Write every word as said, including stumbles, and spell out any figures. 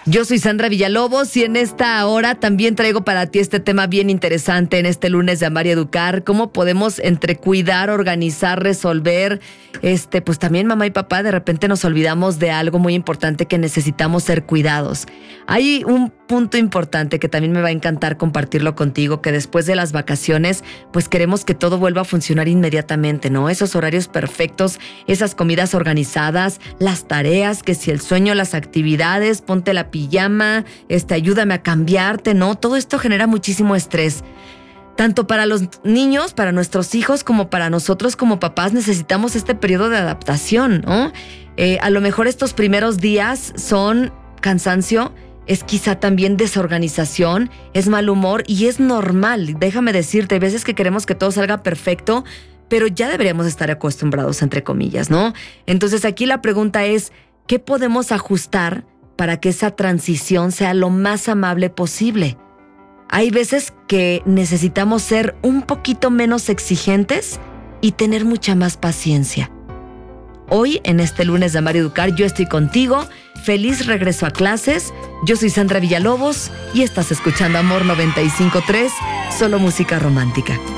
Yo soy Sandra Villalobos y en esta hora también traigo para ti este tema bien interesante en este lunes de Amar y Educar. Cómo podemos entre cuidar, organizar, resolver. Este, pues también mamá y papá de repente nos olvidamos de algo muy importante que necesitamos ser cuidados. Hay un punto importante que también me va a encantar compartirlo contigo, que después de las vacaciones pues queremos que todo vuelva a funcionar inmediatamente, ¿no? Esos horarios perfectos, esas comidas organizadas, las tareas, que si el sueño, las actividades, ponte la pijama, este, ayúdame a cambiarte, ¿no? Todo esto genera muchísimo estrés. Tanto para los niños, para nuestros hijos, como para nosotros como papás necesitamos este periodo de adaptación, ¿no? Eh, a lo mejor estos primeros días son cansancio, es quizá también desorganización, es mal humor y es normal. Déjame decirte, hay veces que queremos que todo salga perfecto, pero ya deberíamos estar acostumbrados, entre comillas, ¿no? Entonces aquí la pregunta es, ¿qué podemos ajustar para que esa transición sea lo más amable posible? Hay veces que necesitamos ser un poquito menos exigentes y tener mucha más paciencia. Hoy, en este lunes de Amar y Educar, yo estoy contigo. Feliz regreso a clases. Yo soy Sandra Villalobos y estás escuchando Amor noventa y cinco punto tres, solo música romántica.